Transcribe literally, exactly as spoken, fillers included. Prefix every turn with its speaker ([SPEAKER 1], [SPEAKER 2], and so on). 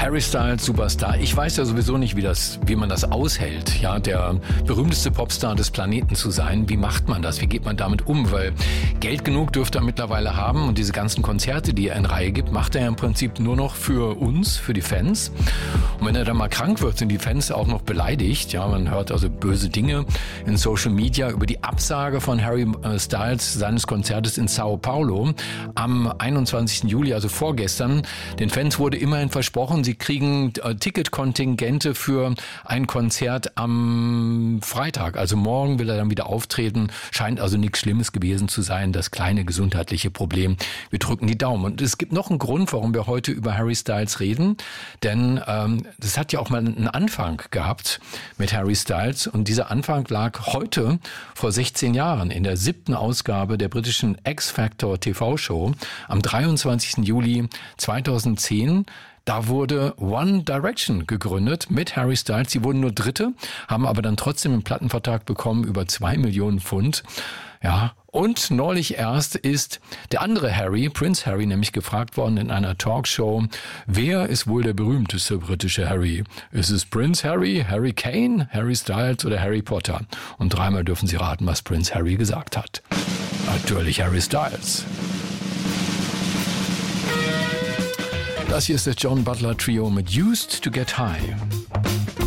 [SPEAKER 1] Harry Styles, Superstar. Ich weiß ja sowieso nicht, wie das, wie man das aushält, ja, der berühmteste Popstar des Planeten zu sein. Wie macht man das? Wie geht man damit um? Weil Geld genug dürfte er mittlerweile haben und diese ganzen Konzerte, die er in Reihe gibt, macht er ja im Prinzip nur noch für uns, für die Fans. Und wenn er dann mal krank wird, sind die Fans auch noch beleidigt. Ja, man hört also böse Dinge in Social Media über die Absage von Harry Styles seines Konzertes in Sao Paulo am einundzwanzigsten Juli, also vorgestern. Den Fans wurde immerhin versprochen, sie kriegen äh, Ticketkontingente für ein Konzert am Freitag. Also morgen will er dann wieder auftreten. Scheint also nichts Schlimmes gewesen zu sein, das kleine gesundheitliche Problem. Wir drücken die Daumen. Und es gibt noch einen Grund, warum wir heute über Harry Styles reden. Denn ähm, das hat ja auch mal einen Anfang gehabt mit Harry Styles. Und dieser Anfang lag heute vor sechzehn Jahren in der siebten Ausgabe der britischen X-Factor T V-Show am dreiundzwanzigsten Juli zweitausendzehn. Da wurde One Direction gegründet mit Harry Styles. Sie wurden nur Dritte, haben aber dann trotzdem einen Plattenvertrag bekommen über zwei Millionen Pfund. Ja, und neulich erst ist der andere Harry, Prince Harry, nämlich gefragt worden in einer Talkshow, wer ist wohl der berühmteste britische Harry? Ist es Prince Harry, Harry Kane, Harry Styles oder Harry Potter? Und dreimal dürfen Sie raten, was Prince Harry gesagt hat. Natürlich Harry Styles. Das hier ist das John Butler Trio mit Used to Get High.